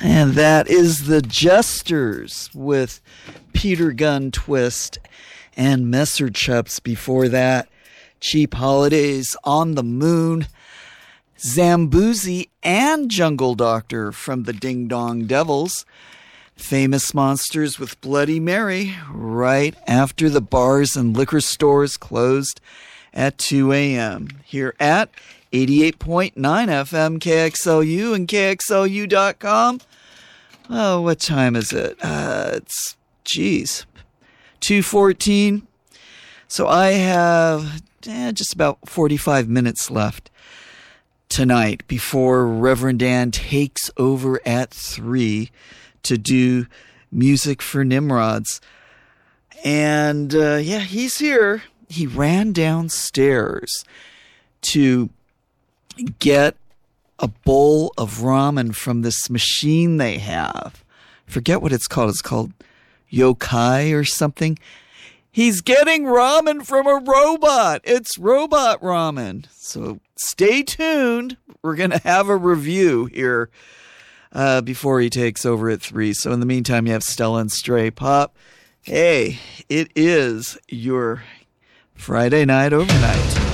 And that is the Jesters with Peter Gunn Twist and Messer Chups. Before that, Cheap Holidays, On the Moon, Zamboozy, and Jungle Doctor from the Ding Dong Devils. Famous Monsters with Bloody Mary right after the bars and liquor stores closed at 2 a.m. here at 88.9 FM KXLU and KXLU.com. Oh, what time is it? It's 2:14. So I have just about 45 minutes left tonight before Reverend Dan takes over at 3 to do Music for Nimrods. And he's here. He ran downstairs to get a bowl of ramen from this machine they have. I forget what it's called. It's called Yokai or something. He's getting ramen from a robot. It's robot ramen. So stay tuned. We're going to have a review here before he takes over at 3. So in the meantime, you have Stella and Stray Pop. Hey, it is your Friday night overnight.